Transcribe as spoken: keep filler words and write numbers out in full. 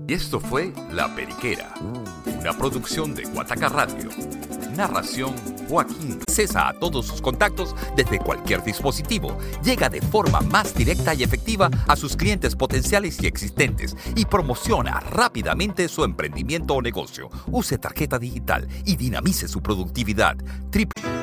Y esto fue La Periquera, una producción de Guataca Radio. Narración Joaquín. Accesa a todos sus contactos desde cualquier dispositivo. Llega de forma más directa y efectiva a sus clientes potenciales y existentes y promociona rápidamente su emprendimiento o negocio. Use tarjeta digital y dinamice su productividad. Triple